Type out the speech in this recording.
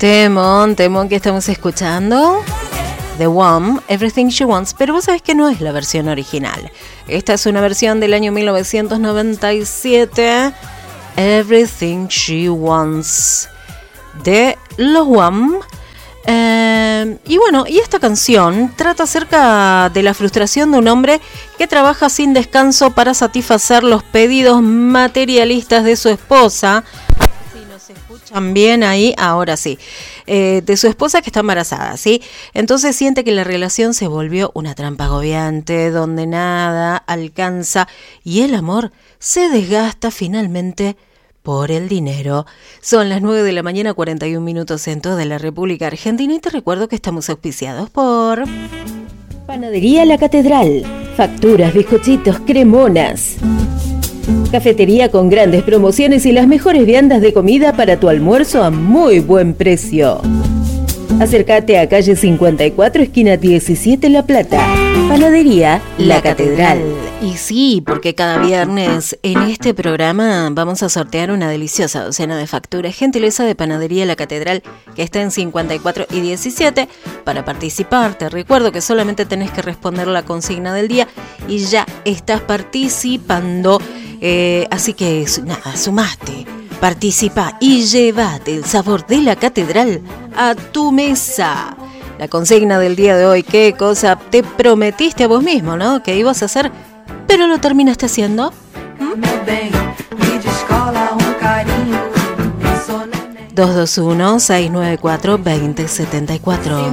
Temón que estamos escuchando. The One, Everything She Wants, pero vos sabés que no es la versión original. Esta es una versión del año 1997, Everything She Wants, de los One. Y bueno, y esta canción trata acerca de la frustración de un hombre que trabaja sin descanso para satisfacer los pedidos materialistas de su esposa. Se escuchan bien ahí, ahora sí, de su esposa que está embarazada, ¿sí? Entonces siente que la relación se volvió una trampa agobiante, donde nada alcanza y el amor se desgasta finalmente por el dinero. Son las 9 de la mañana, 41 minutos en toda la República Argentina, y te recuerdo que estamos auspiciados por Panadería La Catedral, facturas, bizcochitos, cremonas. Cafetería con grandes promociones y las mejores viandas de comida para tu almuerzo a muy buen precio. Acércate a calle 54, esquina 17, La Plata. Panadería La Catedral. Y sí, porque cada viernes en este programa vamos a sortear una deliciosa docena de facturas, gentileza de Panadería La Catedral, que está en 54 y 17. Para participar, te recuerdo que solamente tenés que responder la consigna del día y ya estás participando. Así que nada, sumate, participa y llévate el sabor de la catedral a tu mesa. La consigna del día de hoy, ¿qué cosa te prometiste a vos mismo, no? Que ibas a hacer, pero lo terminaste haciendo. 221-694-2074.